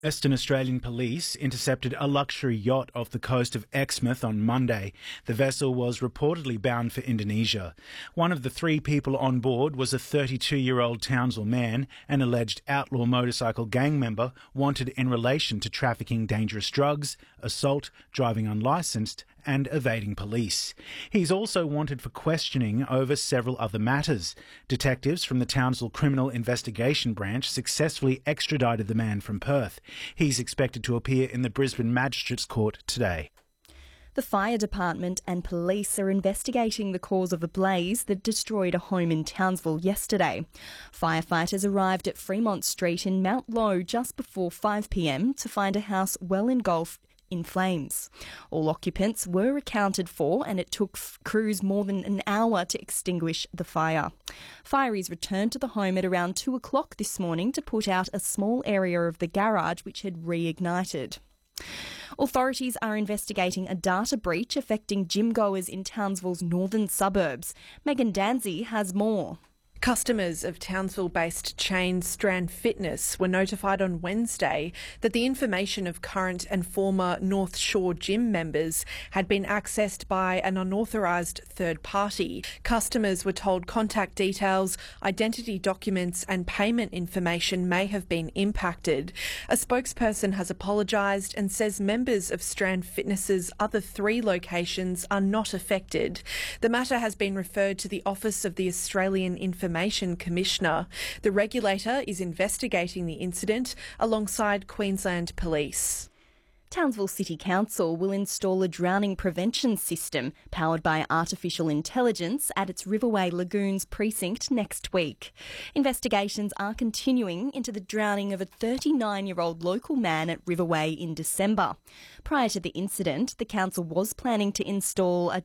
Western Australian police intercepted a luxury yacht off the coast of Exmouth on Monday. The vessel was reportedly bound for Indonesia. One of the three people on board was a 32-year-old Townsville man, an alleged outlaw motorcycle gang member wanted in relation to trafficking dangerous drugs, assault, driving unlicensed, and evading police. He's also wanted for questioning over several other matters. Detectives from the Townsville Criminal Investigation Branch successfully extradited the man from Perth. He's expected to appear in the Brisbane Magistrates Court today. The fire department and police are investigating the cause of a blaze that destroyed a home in Townsville yesterday. Firefighters arrived at Fremont Street in Mount Lowe just before 5 p.m. to find a house well engulfed in flames. All occupants were accounted for and it took crews more than an hour to extinguish the fire. Fireys returned to the home at around 2 o'clock this morning to put out a small area of the garage which had reignited. Authorities are investigating a data breach affecting gym goers in Townsville's northern suburbs. Megan Danzy has more. Customers of Townsville-based chain Strand Fitness were notified on Wednesday that the information of current and former North Shore gym members had been accessed by an unauthorised third party. Customers were told contact details, identity documents and payment information may have been impacted. A spokesperson has apologised and says members of Strand Fitness's other 3 locations are not affected. The matter has been referred to the Office of the Australian Information Commissioner. The regulator is investigating the incident alongside Queensland Police. Townsville City Council will install a drowning prevention system powered by artificial intelligence at its Riverway Lagoons precinct next week. Investigations are continuing into the drowning of a 39-year-old local man at Riverway in December. Prior to the incident, the council was planning to install a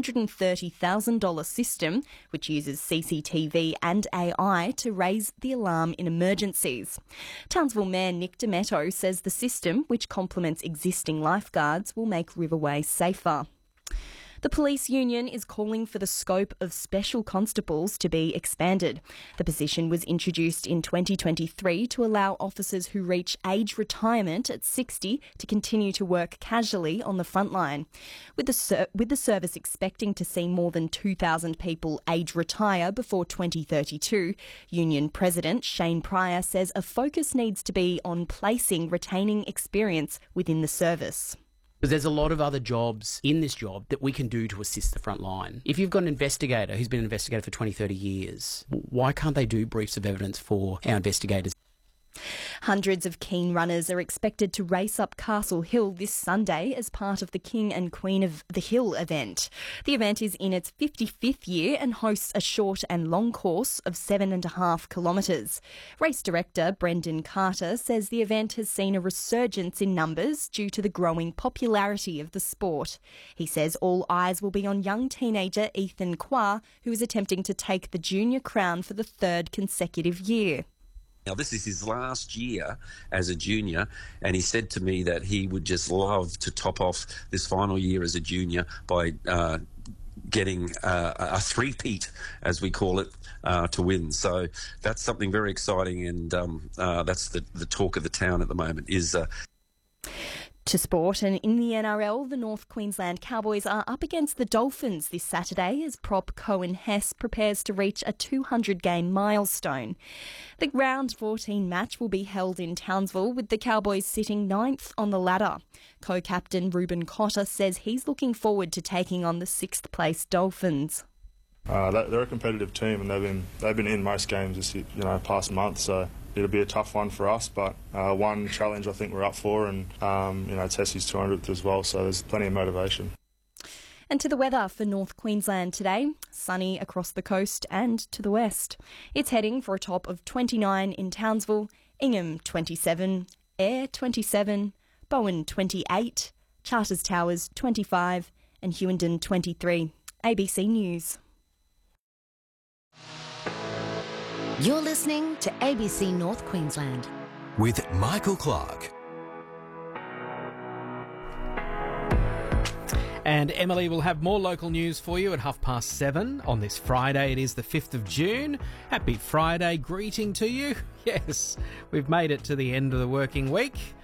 $230,000 system which uses CCTV and AI to raise the alarm in emergencies. Townsville Mayor Nick Demetto says the system, which complements existing lifeguards, will make Riverway safer. The police union is calling for the scope of special constables to be expanded. The position was introduced in 2023 to allow officers who reach age retirement at 60 to continue to work casually on the front line. With the service expecting to see more than 2,000 people age retire before 2032, Union President Shane Pryor says a focus needs to be on placing retaining experience within the service. But there's a lot of other jobs in this job that we can do to assist the front line. If you've got an investigator who's been an investigator for 20, 30 years, why can't they do briefs of evidence for our investigators? Hundreds of keen runners are expected to race up Castle Hill this Sunday as part of the King and Queen of the Hill event. The event is in its 55th year and hosts a short and long course of 7.5 kilometres. Race director Brendan Carter says the event has seen a resurgence in numbers due to the growing popularity of the sport. He says all eyes will be on young teenager Ethan Kwa, who is attempting to take the junior crown for the 3rd consecutive year. Now, this is his last year as a junior, and he said to me that he would just love to top off this final year as a junior by getting a three-peat, as we call it, to win. So that's something very exciting, and that's the talk of the town at the moment is... To sport, and in the NRL, the North Queensland Cowboys are up against the Dolphins this Saturday as prop Cohen Hess prepares to reach a 200-game milestone. The round 14 match will be held in Townsville, with the Cowboys sitting 9th on the ladder. Co-captain Ruben Cotter says he's looking forward to taking on the 6th place Dolphins. They're a competitive team, and they've been in most games this past month, so it'll be a tough one for us, but one challenge I think we're up for, and it's Hessie's 200th as well, so there's plenty of motivation. And to the weather for North Queensland today, sunny across the coast and to the west. It's heading for a top of 29 in Townsville, Ingham 27, Ayr 27, Bowen 28, Charters Towers 25 and Hewenden 23. ABC News. You're listening to ABC North Queensland with Michael Clark. And Emily will have more local news for you at 7:30 on this Friday. It is the 5th of June. Happy Friday greeting to you. Yes, we've made it to the end of the working week.